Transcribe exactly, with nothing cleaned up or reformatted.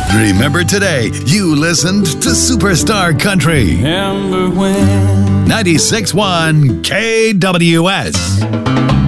Remember today, you listened to Superstar Country. Remember when ninety-six point one K W S.